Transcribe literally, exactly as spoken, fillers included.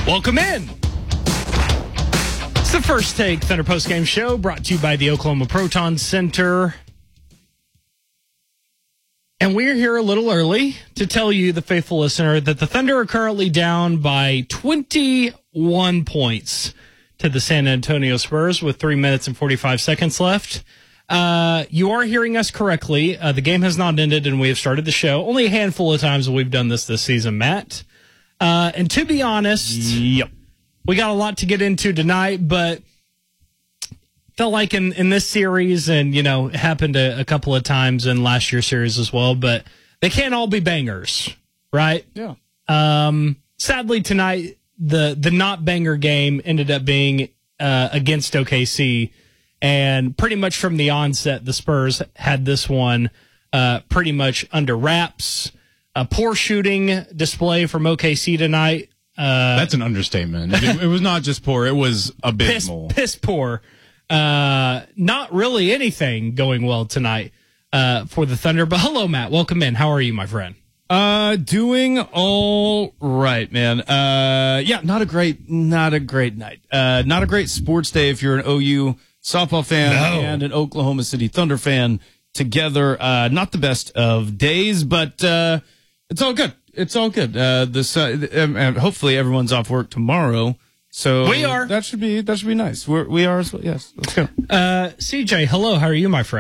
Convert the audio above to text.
Welcome in. It's the First Take Thunder Postgame Show brought to you by the Oklahoma Proton Center. And we're here a little early to tell you, the faithful listener, that the Thunder are currently down by twenty-one points to the San Antonio Spurs with three minutes and forty-five seconds left. Uh, you are hearing us correctly. Uh, the game has not ended, and we have started the show. Only a handful of times we've done this this season, Matt. Uh, and to be honest, yep. we got a lot to get into tonight, but felt like in, in this series, and, you know, it happened a, a couple of times in last year's series as well, but they can't all be bangers, right? Yeah. Um, sadly, tonight, the, the not banger game ended up being uh, against O K C, and pretty much from the onset, the Spurs had this one uh, pretty much under wraps. A poor shooting display from O K C tonight. Uh, That's an understatement. It, it was not just poor; it was abysmal. Piss, piss poor. Uh, not really anything going well tonight uh, for the Thunder. But hello, Matt. Welcome in. How are you, my friend? Uh, doing all right, man. Uh, yeah, not a great, not a great night. Uh, not a great sports day if you're an O U softball fan No. and an Oklahoma City Thunder fan together. Uh, not the best of days, but uh, it's all good. It's all good. Uh, this uh, um, uh, hopefully everyone's off work tomorrow. So We are. That should be that should be nice. We're, we are as well. Yes, let's go. Uh, C J, hello. How are you, my friend?